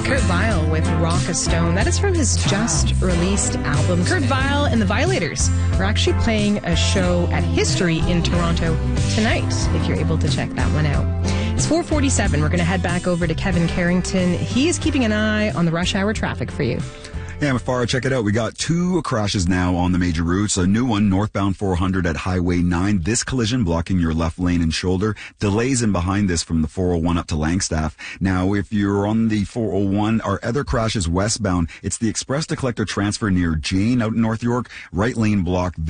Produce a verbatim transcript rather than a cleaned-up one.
Kurt Vile with Rock a Stone. That is from his just released album. Kurt Vile and the Violators are actually playing a show at History in Toronto tonight, if you're able to check that one out. It's four forty-seven. We're going to head back over to Kevin Carrington. He is keeping an eye on the rush hour traffic for you. Yeah, Mafara, check it out. We got two crashes now on the major routes. A new one, northbound four hundred at Highway nine. This collision blocking your left lane and shoulder. Delays in behind this from the four oh one up to Langstaff. Now, if you're on the four oh one, our other crash is westbound. It's the Express to Collector transfer near Jane out in North York. Right lane block.